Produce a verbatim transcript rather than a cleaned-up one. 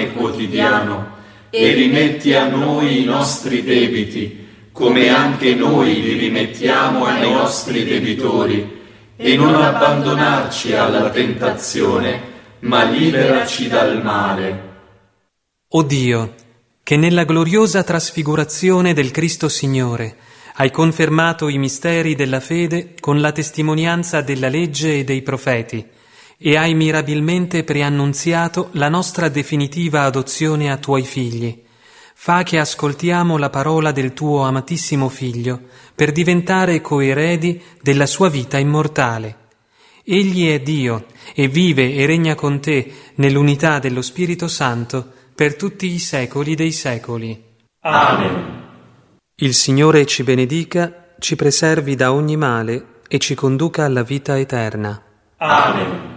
pane quotidiano, e rimetti a noi i nostri debiti, come anche noi li rimettiamo ai nostri debitori, e non abbandonarci alla tentazione, ma liberaci dal male. O Dio, che nella gloriosa trasfigurazione del Cristo Signore hai confermato i misteri della fede con la testimonianza della legge e dei profeti, e hai mirabilmente preannunziato la nostra definitiva adozione a tuoi figli, fa che ascoltiamo la parola del tuo amatissimo Figlio per diventare coeredi della sua vita immortale. Egli è Dio e vive e regna con te nell'unità dello Spirito Santo per tutti i secoli dei secoli. Amen. Il Signore ci benedica, ci preservi da ogni male e ci conduca alla vita eterna. Amen.